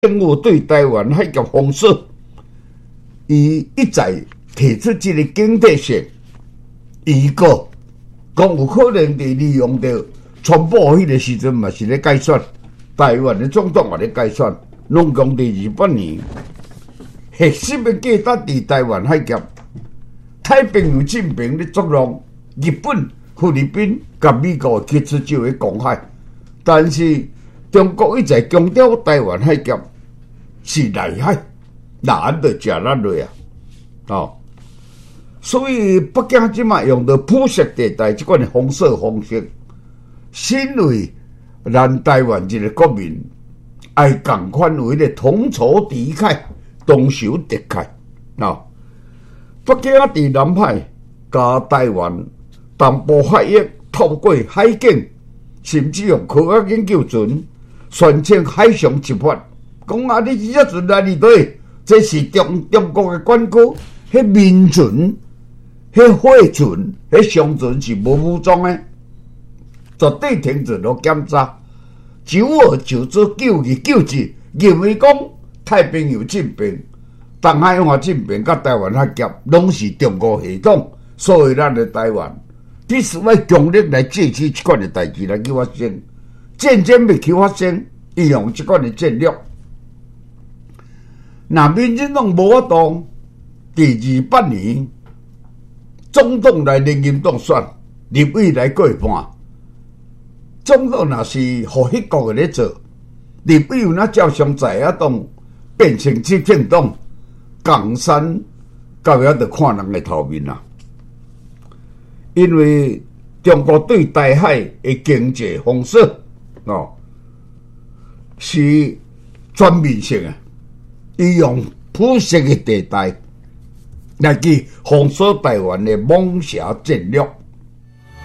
政府对台湾海峡封锁，伊一再提出这个警惕性，伊个讲有可能伫利用着川普迄个时阵嘛是咧改选，台湾的总统也咧改选，拢讲伫28年，核心的价值伫台湾海峡，太平洋进平咧作弄日本、菲律宾甲美国提出就会公海，但是中国一再强调台湾海峡是内海，难得食咱落啊！哦，所以北京即马用到铺设地带即款的封锁方式，是因为咱台湾一个国民爱共款为咧同仇敌忾、同仇敌忾啊！北京伫南海甲台湾东部海域透过海警，甚至用科学研究船宣称海上执法。讲啊！你这船来里对，这是中国的管区，迄民船、迄货船、迄商船是无武装的，绝对停止了检查。929291，认为讲太平洋进平、东海岸进平甲台湾海峡拢是中国系统，所以咱的台湾必须要强力来制止这款的代志来去发生，渐渐要去发生，伊用这款的战略。那民进党无法度，第28年总统来连任当选，立委来过半，总统若是互迄个咧做，立委有那照常在野党变成执政党，江山到遐就看人的头面啦。因为中国对台海的经济封锁是全面性的。伊用铺设的地带来去封锁台湾的蟒蛇战略。